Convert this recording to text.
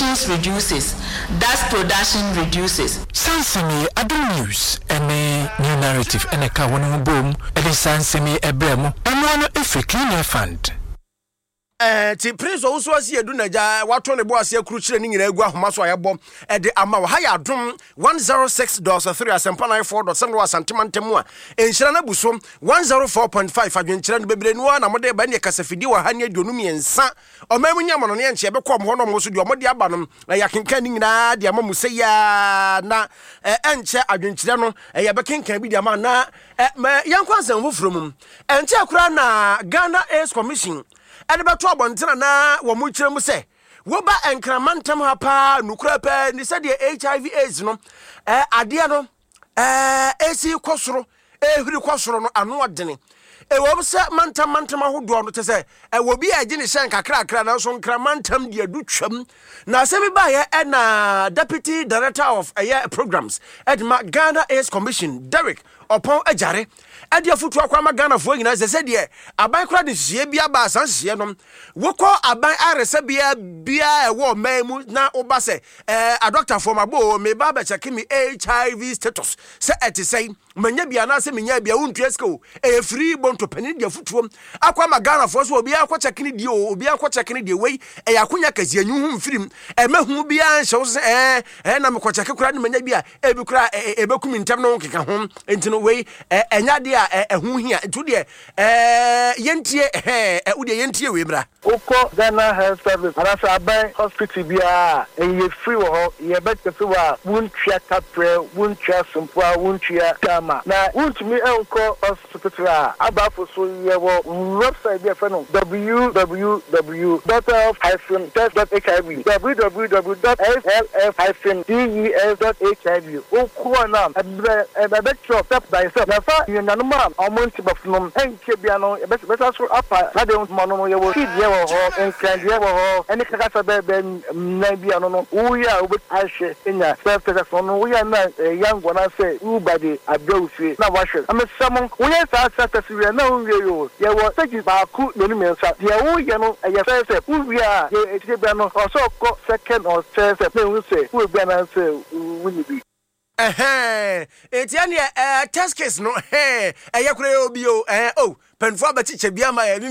emissions reduces, thus production reduces. Sansemi Adom News ene new narrative ene ka wonu bom ede sansemi ebremo eno no Efri Clean Fund. Ti prince also asi edu naja wato ne bo ase akuru kire ni nyina egu ahoma so ayebo ede ama wa ha ya adom 106.3 asempa 94.7 wa santimantemu a enhyira na buso 104.5 adwenkyira no bebre no na mode ba ne kasafidi wa ha ne aduonu miensa omamu nyamo no ne enche be kom ho no mo so de omode aba no ya kenkan ni nyina de ama museya na enche adwenkyira no ya be kenkan bi de ama na yankwansan foforo enche akura na Ghana Aids Commission Edibato abontina na wo mu kyeremu se wo ba enkramantam ha pa nukura pa ni se de HIV AIDS no ade no esi kwosoro ehiri kwosoro no ano odene wo se mantam ahodo no te se wo bi agi ne hyen kakra na so enkramantam de adutwam na se bi ba ye na deputy director of programs edma Ghana AIDS Commission Derek upon ajare adia futu akwa ma Ghana fo nyina se de aban kra de hie bia ba sanhie no wokọ aban arese bia ewo mamu na oba se a doctor for mabo me ba ba check me HIV status se etesei manya bia na se menya bia untu esko free bonto pani dia futu akwa ma Ghana fo so obi akwa check ni die obi akwa check ni die wei yakonya kazi anyu hu mfirim mahu bia nhye se na me kwa check kra ni manya bia ebi kra ebekumi ntam no keka ho entino wei enya de ehu hia to de yentie udie yentie we bra Oko Ghana Health Service arasa aban hospital bia eye free wo ye bet se wa wuntwa tapre wuntwa sompoa wuntwa kama na wuntumi enko hospital abafo so ye wo website bia fe no www.health-test.hiv www.slf-des.hiv oko na ebe chop step by step na fa yunanu ma omonti bafnum enke bia no ebe so apa na de no ye wo and can you ever any Kakasabe na bia no we are with Ashe in ya self-test we are not a young one I say ubadi abrofi na washe am someone we are self-test we are no we you were take ba ku no me nsa dia wo ye no e say we are e ti bia no also second or third we say we bia na say we be etiane test case no yakure obi o penfo abati che bia ma